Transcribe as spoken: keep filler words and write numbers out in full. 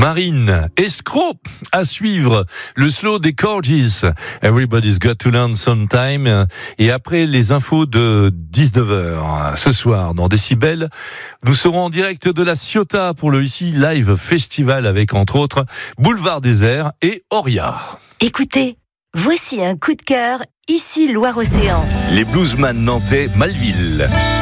Marine, escroc, à suivre, le slow des Corgis, Everybody's Got to Learn Sometime, et après les infos de dix-neuf heures, ce soir, dans Décibel, nous serons en direct de la Ciotat pour le Ici Live Festival avec, entre autres, Boulevard Désert et Oria. Écoutez, voici un coup de cœur, ici Loire-Océan. Les bluesman nantais Malville.